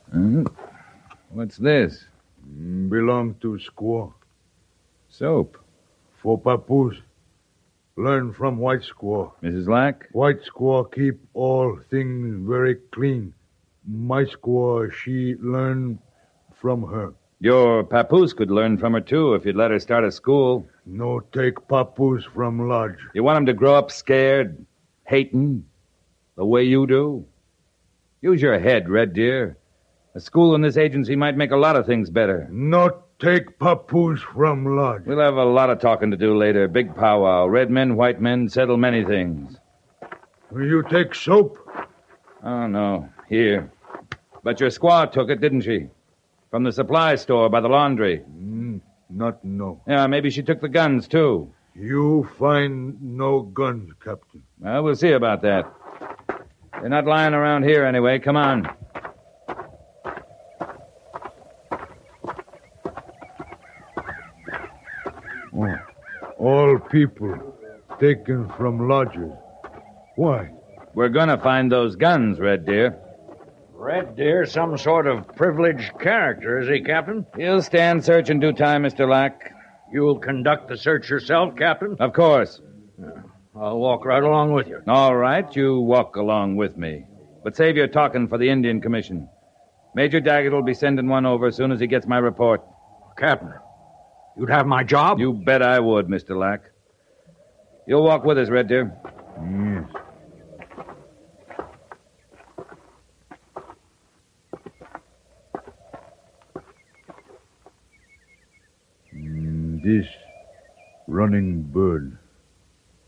What's this? Belong to squaw. Soap. For papoose. Learn from white squaw. Mrs. Lack? White squaw keep all things very clean. My squaw, she learn from her. Your papoose could learn from her, too, if you'd let her start a school. No take papoose from lodge. You want him to grow up scared, hating, the way you do? Use your head, Red Deer. A school in this agency might make a lot of things better. Not take papoose from lodge. We'll have a lot of talking to do later. Big powwow. Red men, white men, settle many things. You take soap? Oh, no. Here. But your squaw took it, didn't she? From the supply store by the laundry. Not no. Yeah, maybe she took the guns, too. You find no guns, Captain. Well, we'll see about that. They're not lying around here anyway. Come on. All people taken from lodges. Why? We're gonna find those guns, Red Deer. Red Deer, some sort of privileged character, is he, Captain? He'll stand search in due time, Mr. Lack. You'll conduct the search yourself, Captain? Of course. I'll walk right along with you. All right, you walk along with me. But save your talking for the Indian Commission. Major Daggett will be sending one over as soon as he gets my report. Captain, you'd have my job? You bet I would, Mr. Lack. You'll walk with us, Red Deer. Yes. This running bird.